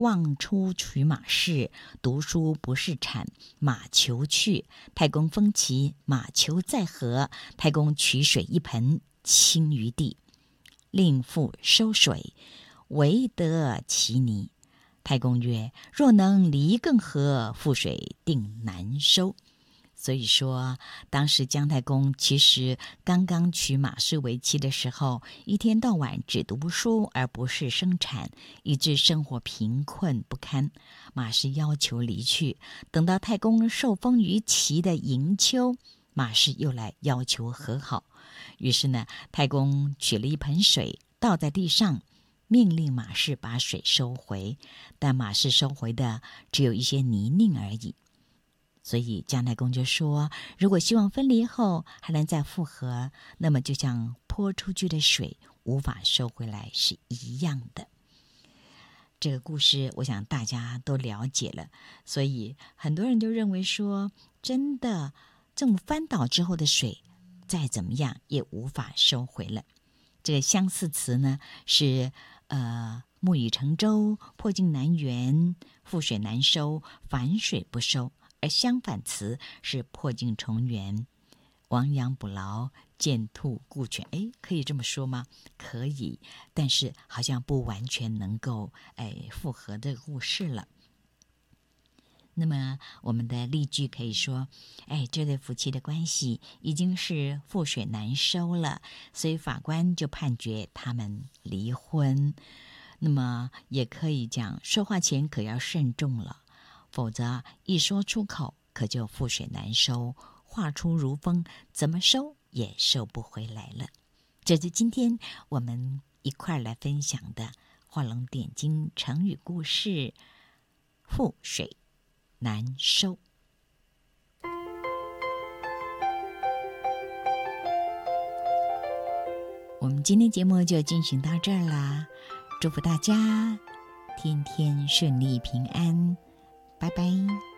望出取马氏，读书不是产，马求去。太公封其马求在河，太公取水一盆，倾于地，令妇收水，唯得其泥。太公曰：若能离更河，覆水定难收。所以说，当时姜太公其实刚刚娶马氏为妻的时候，一天到晚只读书而不是生产，以致生活贫困不堪。马氏要求离去，等到太公受封于齐的迎秋，马氏又来要求和好。于是呢，太公取了一盆水倒在地上，命令马氏把水收回，但马氏收回的只有一些泥泞而已。所以姜太公就说，如果希望分离后还能再复合，那么就像泼出去的水无法收回来是一样的。这个故事我想大家都了解了，所以很多人都认为说，真的这种翻倒之后的水再怎么样也无法收回了。这个相似词呢是木已成舟，破镜难圆，覆水难收，反水不收。而相反词是破镜重圆，亡羊补牢，见兔顾犬。可以这么说吗？可以，但是好像不完全能够符合这个故事了。那么我们的例句可以说，这对夫妻的关系已经是覆水难收了，所以法官就判决他们离婚。那么也可以讲，说话前可要慎重了，否则一说出口可就覆水难收，话出如风，怎么收也收不回来了。这是今天我们一块来分享的画龙点睛成语故事，覆水难收。我们今天节目就进行到这儿啦，祝福大家天天顺利平安，拜拜。